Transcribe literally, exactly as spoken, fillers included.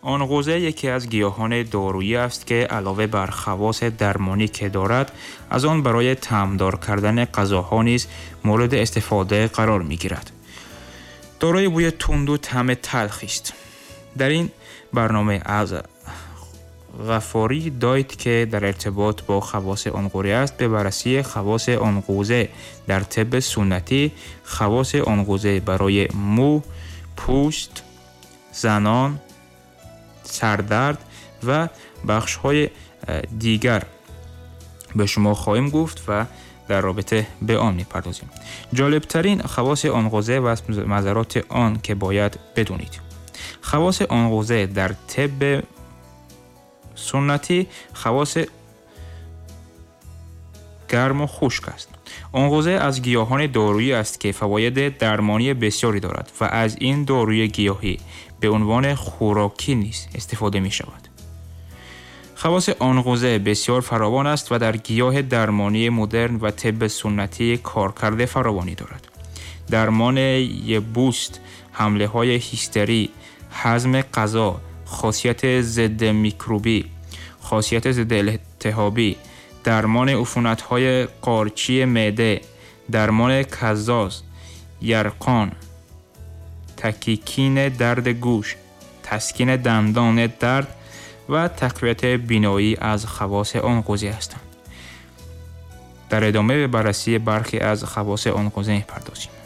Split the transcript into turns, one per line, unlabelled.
آنقوزه یکی از گیاهان دارویی است که علاوه بر خواص درمانی که دارد، از آن برای طعمدار کردن غذاها نیز مورد استفاده قرار می‌گیرد. دارای بوی تند و طعم تلخی است. در این برنامه از غفاری دایت که در ارتباط با خواص آنقوره است به بررسی خواص آنقوزه در طب سنتی، خواص آنقوزه برای مو، پوست، زنان، سردرد و بخش‌های دیگر به شما خواهیم گفت و در رابطه به آن می‌پردازیم. جالبترین خواص آنقوزه و مضرات آن که باید بدونید. خواص آنقوزه در طب سنتی خواص گرم و خشک است. آنقوزه از گیاهان دارویی است که فواید درمانی بسیاری دارد و از این داروی گیاهی به عنوان خوراکی نیز استفاده می شود. خواص آنقوزه بسیار فراوان است و در گیاه درمانی مدرن و طب سنتی کارکرد فراوانی دارد. درمان یبوست، حمله های هیستری، هضم غذا، خاصیت ضد میکروبی، خاصیت ضد التهابی، درمان عفونت‌های قارچی معده، درمان کزاز، یرقان، تکیکین درد گوش، تسکین دندان درد و تقویت بینایی از خواص آنقوزه هستند. در ادامه به بررسی برخی از خواص آنقوزه می‌پردازیم.